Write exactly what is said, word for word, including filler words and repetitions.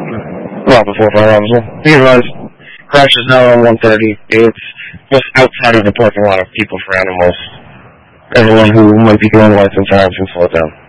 Well, before five hours. Well, you realize crash is now on one thirty. It's just outside of the parking lot of People for Animals. Everyone who might be doing lights and signs can slow down.